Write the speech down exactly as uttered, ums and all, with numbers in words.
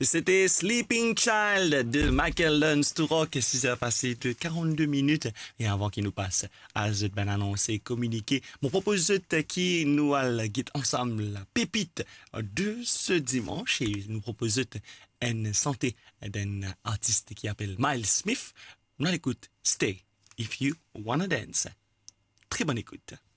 C'était Sleeping Child de Michael Learns to Rock. six heures passées de quarante-deux minutes. Et avant qu'il nous passe à Zut Ben annoncer, communiquer, mon propose Zut qui nous a guide ensemble la pépite de ce dimanche. Et nous propose Zut une santé d'un artiste qui s'appelle Miles Smith. Nous l'écoute Stay If You Wanna Dance. Très bonne écoute.